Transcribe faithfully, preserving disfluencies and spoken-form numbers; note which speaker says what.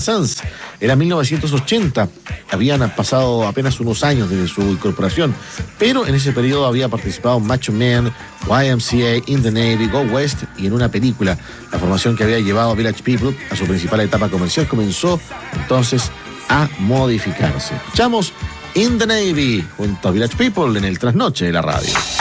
Speaker 1: Renaissance. Era mil novecientos ochenta, habían pasado apenas unos años desde su incorporación, pero en ese periodo había participado en Macho Man, Y M C A, In the Navy, Go West y en una película. La formación que había llevado a Village People a su principal etapa comercial comenzó entonces a modificarse. Escuchamos In the Navy junto a Village People en el trasnoche de la radio.